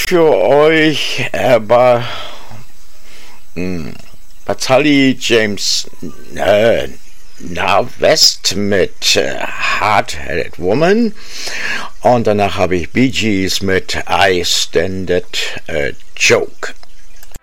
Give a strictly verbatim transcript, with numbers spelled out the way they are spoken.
für euch aber hm, Batali James äh, Na West mit äh, Hard-Headed Woman und danach habe ich Bee Gees mit I Stand It a Joke.